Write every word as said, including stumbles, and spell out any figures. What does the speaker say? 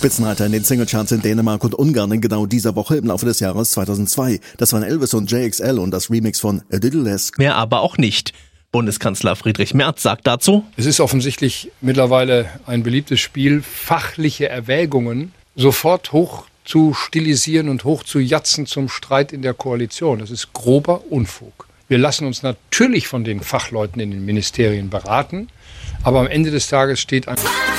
Spitzenreiter in den Singlecharts in Dänemark und Ungarn in genau dieser Woche im Laufe des Jahres zweitausendzwei. Das waren Elvis und J X L und das Remix von A Little Less. Mehr aber auch nicht. Bundeskanzler Friedrich Merz sagt dazu: Es ist offensichtlich mittlerweile ein beliebtes Spiel, fachliche Erwägungen sofort hoch zu stilisieren und hoch zu jatzen zum Streit in der Koalition. Das ist grober Unfug. Wir lassen uns natürlich von den Fachleuten in den Ministerien beraten, aber am Ende des Tages steht ein